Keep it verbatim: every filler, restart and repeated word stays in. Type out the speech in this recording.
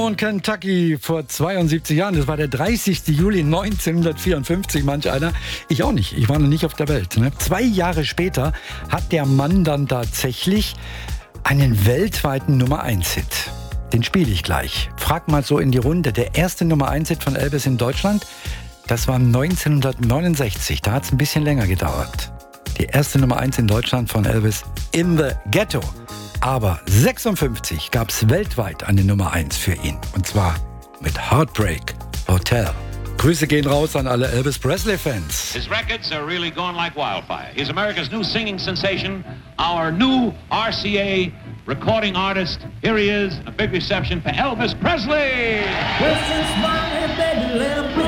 Lemon, Kentucky vor zweiundsiebzig Jahren. Das war der dreißigsten Juli neunzehnhundertvierundfünfzig, manch einer. Ich auch nicht, ich war noch nicht auf der Welt. Ne? Zwei Jahre später hat der Mann dann tatsächlich einen weltweiten Nummer eins Hit. Den spiele ich gleich. Frag mal so in die Runde. Der erste Nummer eins Hit von Elvis in Deutschland, das war neunzehnhundertneunundsechzig. Da hat es ein bisschen länger gedauert. Die erste Nummer eins in Deutschland von Elvis, In the Ghetto. Aber sechsundfünfzig gab es weltweit eine Nummer eins für ihn. Und zwar mit Heartbreak Hotel. Grüße gehen raus an alle Elvis Presley-Fans. His records are really going like wildfire. He's America's new singing sensation, our new R C A recording artist. Here he is, a big reception for Elvis Presley. Well, since my baby, let him